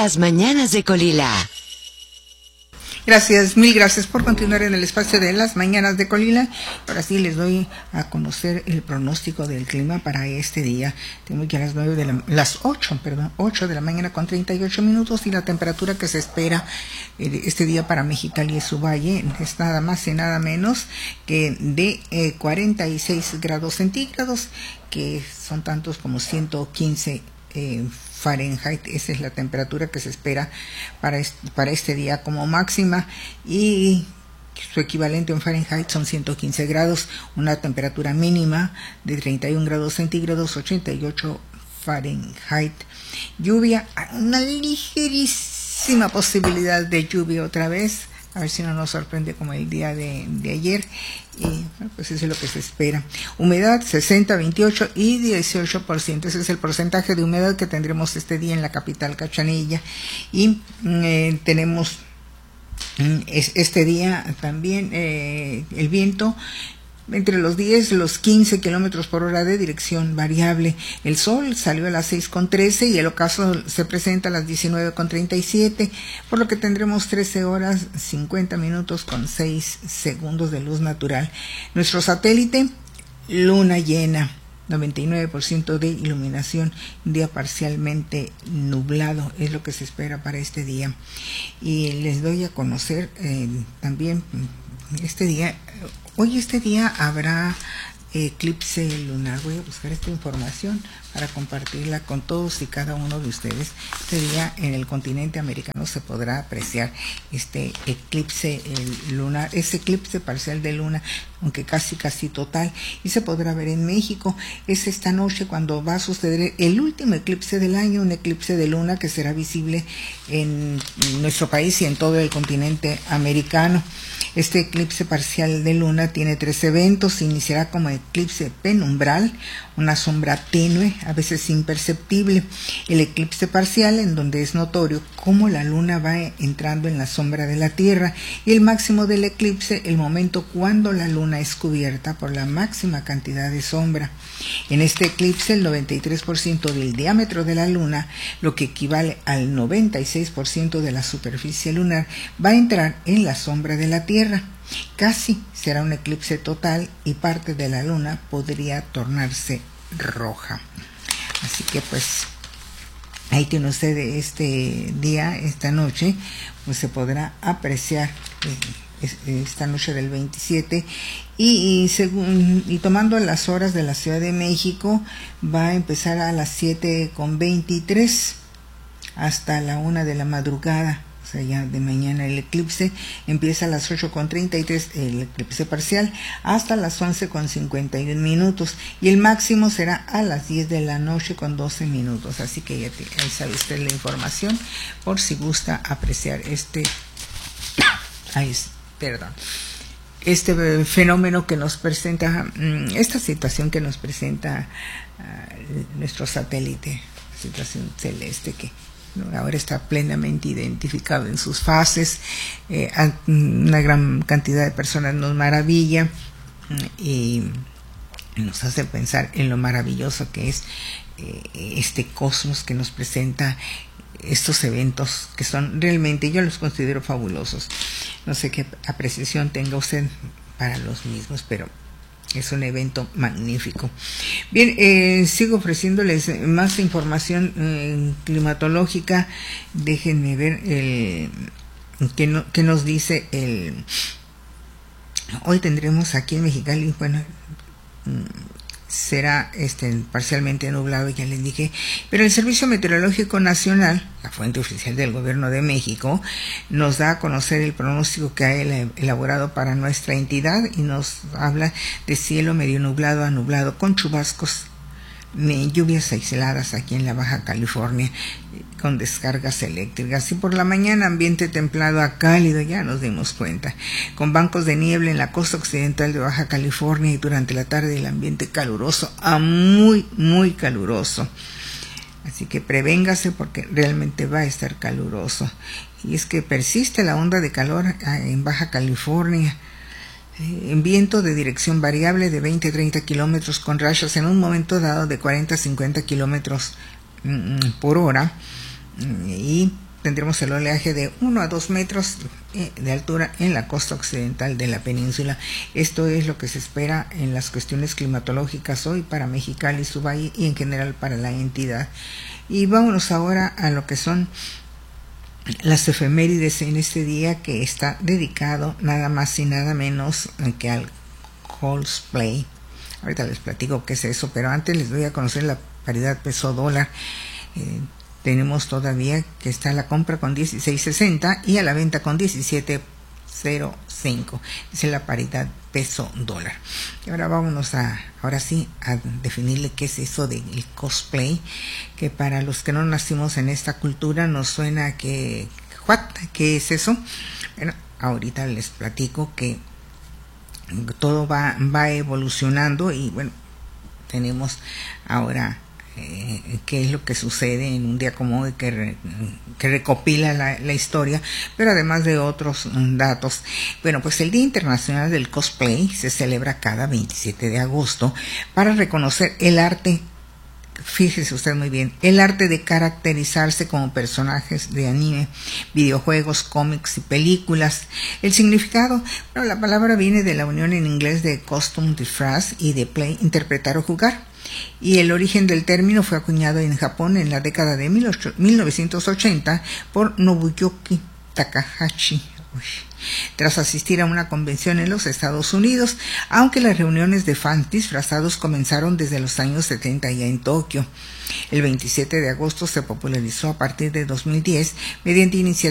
Las mañanas de Colila. Gracias, mil gracias por continuar en el espacio de Las mañanas de Colila. Ahora sí les doy a conocer el pronóstico del clima para este día. Tengo que a las 8 de la mañana con 38 minutos y la temperatura que se espera este día para Mexicali y su valle es nada más y nada menos que de 46 grados centígrados, que son tantos como 115 Fahrenheit. Esa es la temperatura que se espera para este día como máxima, y su equivalente en Fahrenheit son 115 grados, una temperatura mínima de 31 grados centígrados, 88 Fahrenheit. Lluvia, una ligerísima posibilidad de lluvia otra vez, a ver si no nos sorprende como el día de ayer. Y bueno, pues eso es lo que se espera. Humedad 60, 28 y 18%. Ese es el porcentaje de humedad que tendremos este día en la capital Cachanilla. Y tenemos este día también el viento entre los 10 y los 15 kilómetros por hora de dirección variable. El sol salió a las 6:13 y el ocaso se presenta a las 19:37, por lo que tendremos 13 horas 50 minutos con 6 segundos de luz natural. Nuestro satélite, luna llena, 99% de iluminación, día parcialmente nublado, es lo que se espera para este día. Y les doy a conocer también este día habrá eclipse lunar. Voy a buscar esta información para compartirla con todos y cada uno de ustedes. Este día en el continente americano se podrá apreciar este eclipse lunar, ese eclipse parcial de luna, aunque casi total, y se podrá ver en México. Es esta noche cuando va a suceder el último eclipse del año, un eclipse de luna que será visible en nuestro país y en todo el continente americano. Este eclipse parcial de luna tiene 3 eventos. Iniciará como eclipse penumbral, una sombra tenue, a veces imperceptible. El eclipse parcial, en donde es notorio cómo la luna va entrando en la sombra de la Tierra, y el máximo del eclipse, el momento cuando la luna es cubierta por la máxima cantidad de sombra. En este eclipse, el 93% del diámetro de la luna, lo que equivale al 96% de la superficie lunar, va a entrar en la sombra de la Tierra. Casi será un eclipse total y parte de la luna podría tornarse roja. Así que pues ahí tiene usted este día, esta noche, pues se podrá apreciar esta noche del 27, y tomando las horas de la Ciudad de México, va a empezar a las 7:23 hasta la 1 de la madrugada. O sea, ya de mañana el eclipse empieza a las 8:33, el eclipse parcial, hasta las 11:51 minutos, y el máximo será a las 10 de la noche con 12 minutos. Así que ya ahí sabe usted la información por si gusta apreciar este fenómeno que nos presenta, esta situación que nos presenta nuestro satélite, situación celeste que ahora está plenamente identificado en sus fases. Una gran cantidad de personas nos maravilla y nos hace pensar en lo maravilloso que es este cosmos que nos presenta estos eventos, que son realmente, yo los considero fabulosos. No sé qué apreciación tenga usted para los mismos, pero es un evento magnífico. Bien, sigo ofreciéndoles más información climatológica. Déjenme ver qué nos dice hoy tendremos aquí en Mexicali, bueno, será parcialmente nublado, ya les dije, pero el Servicio Meteorológico Nacional, la fuente oficial del Gobierno de México, nos da a conocer el pronóstico que ha elaborado para nuestra entidad, y nos habla de cielo medio nublado a nublado con chubascos, lluvias aisladas aquí en la Baja California, con descargas eléctricas, y por la mañana ambiente templado a cálido, ya nos dimos cuenta, con bancos de niebla en la costa occidental de Baja California, y durante la tarde el ambiente caluroso a muy, muy caluroso. Así que prevéngase porque realmente va a estar caluroso. Y es que persiste la onda de calor en Baja California. En viento de dirección variable de 20 a 30 kilómetros con rachas en un momento dado de 40 a 50 kilómetros por hora, y tendremos el oleaje de 1 a 2 metros de altura en la costa occidental de la península. Esto es lo que se espera en las cuestiones climatológicas hoy para Mexicali, su valle y en general para la entidad. Y vámonos ahora a lo que son las efemérides en este día, que está dedicado nada más y nada menos que al Coldplay. Ahorita les platico qué es eso, pero antes les doy a conocer la paridad peso-dólar. Tenemos todavía que está a la compra con 16.60 y a la venta con 17.05. Esa es la paridad peso-dólar. Y ahora vámonos ahora sí a definirle qué es eso del cosplay, que para los que no nacimos en esta cultura nos suena que ¿qué es eso? Bueno, ahorita les platico que todo va evolucionando y bueno, tenemos ahora qué es lo que sucede en un día como hoy que recopila la historia, pero además de otros datos. Bueno, pues el Día Internacional del Cosplay se celebra cada 27 de agosto para reconocer el arte. Fíjese usted muy bien, el arte de caracterizarse como personajes de anime, videojuegos, cómics y películas. El significado, bueno, la palabra viene de la unión en inglés de costume, disfraz, y de play, interpretar o jugar. Y el origen del término fue acuñado en Japón en la década de 1980 por Nobuyuki Takahashi, tras asistir a una convención en los Estados Unidos, aunque las reuniones de fans disfrazados comenzaron desde los años 70 ya en Tokio. El 27 de agosto se popularizó a partir de 2010 mediante iniciativas